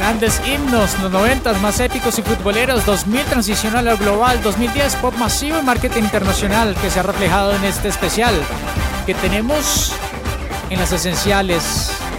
Grandes himnos, los 90 más épicos y futboleros, 2000 transición a global, 2010 pop masivo y marketing internacional que se ha reflejado en este especial que tenemos en las esenciales.